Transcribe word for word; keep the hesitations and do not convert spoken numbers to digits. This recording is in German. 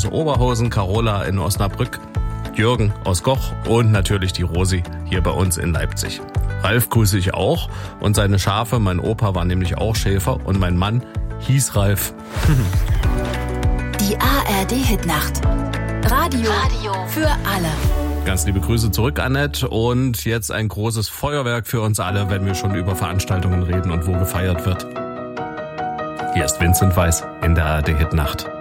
aus Oberhausen, Carola in Osnabrück, Jürgen aus Goch und natürlich die Rosi hier bei uns in Leipzig. Ralf grüße ich auch und seine Schafe. Mein Opa war nämlich auch Schäfer und mein Mann hieß Ralf. Die A R D-Hitnacht. Radio, Radio für alle. Ganz liebe Grüße zurück, Annette. Und jetzt ein großes Feuerwerk für uns alle, wenn wir schon über Veranstaltungen reden und wo gefeiert wird. Hier ist Vincent Weiss in der A R D-Hitnacht.